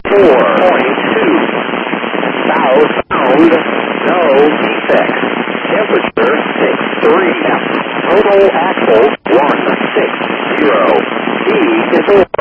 4.2. Sound, no defects. Temperature 63. Total axles 160. Speed is 4.